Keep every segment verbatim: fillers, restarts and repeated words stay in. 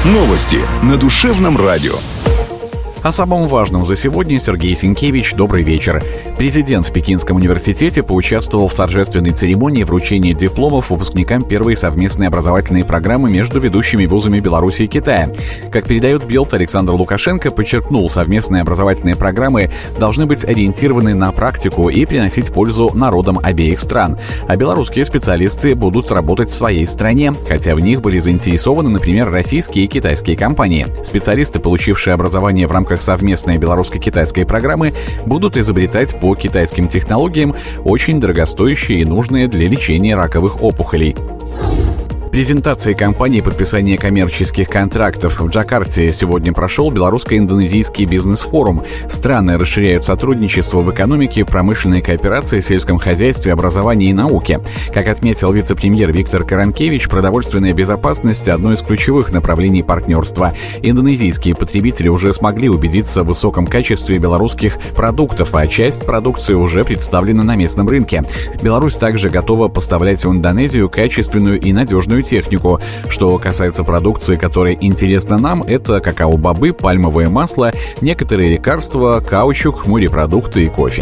Новости на Душевном радио. О самом важном за сегодня Сергей Сенкевич. Добрый вечер. Президент в Пекинском университете поучаствовал в торжественной церемонии вручения дипломов выпускникам первой совместной образовательной программы между ведущими вузами Беларуси и Китая. Как передает Билд, Александр Лукашенко подчеркнул, совместные образовательные программы должны быть ориентированы на практику и приносить пользу народам обеих стран. А белорусские специалисты будут работать в своей стране, хотя в них были заинтересованы, например, российские и китайские компании. Специалисты, получившие образование в рамках совместной белорусско-китайской программы, будут изобретать по китайским технологиям очень дорогостоящие и нужные для лечения раковых опухолей. Презентация компании подписания коммерческих контрактов в Джакарте сегодня прошел белорусско-индонезийский бизнес-форум. Страны расширяют сотрудничество в экономике, промышленной кооперации, сельском хозяйстве, образовании и науке. Как отметил вице-премьер Виктор Каранкевич, продовольственная безопасность – одно из ключевых направлений партнерства. Индонезийские потребители уже смогли убедиться в высоком качестве белорусских продуктов, а часть продукции уже представлена на местном рынке. Беларусь также готова поставлять в Индонезию качественную и надежную технику. Что касается продукции, которая интересна нам, это какао-бобы, пальмовое масло, некоторые лекарства, каучук, морепродукты и кофе.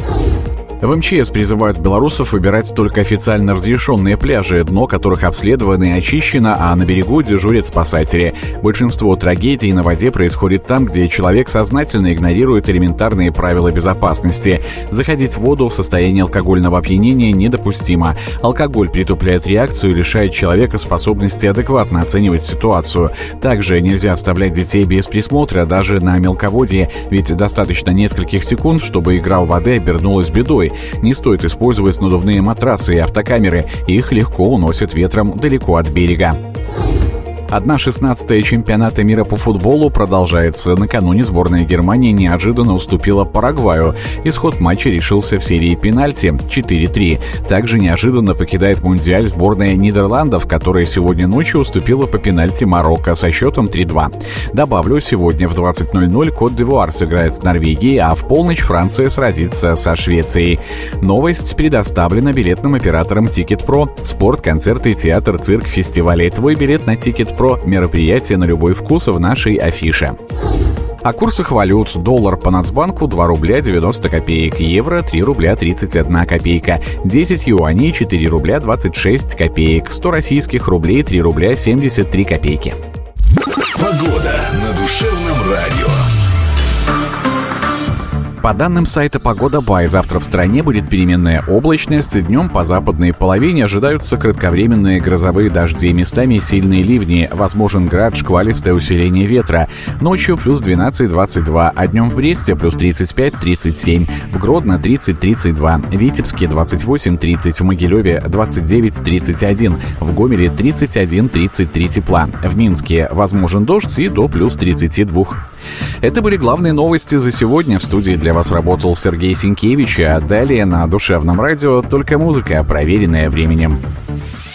В МЧС призывают белорусов выбирать только официально разрешенные пляжи, дно которых обследовано и очищено, а на берегу дежурят спасатели. Большинство трагедий на воде происходит там, где человек сознательно игнорирует элементарные правила безопасности. Заходить в воду в состоянии алкогольного опьянения недопустимо. Алкоголь притупляет реакцию и лишает человека способности адекватно оценивать ситуацию. Также нельзя оставлять детей без присмотра даже на мелководье, ведь достаточно нескольких секунд, чтобы игра у воды обернулась бедой. Не стоит использовать надувные матрасы и автокамеры, их легко уносят ветром далеко от берега. одна шестнадцатая чемпионата мира по футболу продолжается. Накануне сборная Германии неожиданно уступила Парагваю. Исход матча решился в серии пенальти четыре три. Также неожиданно покидает Мундиаль сборная Нидерландов, которая сегодня ночью уступила по пенальти Марокко со счетом три два. Добавлю, сегодня в двадцать ноль ноль Кот-д'Ивуар сыграет с Норвегией, а в полночь Франция сразится со Швецией. Новость предоставлена билетным оператором Ticket.Pro. Спорт, концерты, театр, цирк, фестивали. Твой билет на Ticket.Pro. Про мероприятие на любой вкус в нашей афише. О курсах валют. Доллар по Нацбанку два рубля девяносто копеек, евро три рубля тридцать одна копейка, десять юаней четыре рубля двадцать шесть копеек, сто российских рублей три рубля семьдесят три копейки. Погода на Душевном радио. По данным сайта «Погода Бай», завтра в стране будет переменная облачность. Днем по западной половине ожидаются кратковременные грозовые дожди, местами сильные ливни, возможен град, шквалистое усиление ветра. Ночью плюс двенадцать двадцать два, а днем в Бресте плюс тридцать пять тридцать семь, в Гродно тридцать тридцать два, в Витебске двадцать восемь тридцать, в Могилеве двадцать девять тридцать один, в Гомеле тридцать один тридцать три тепла, в Минске возможен дождь и до плюс тридцати двух. Это были главные новости за сегодня. В студии для вас работал Сергей Сенкевич, а далее на Душевном радио только музыка, проверенная временем.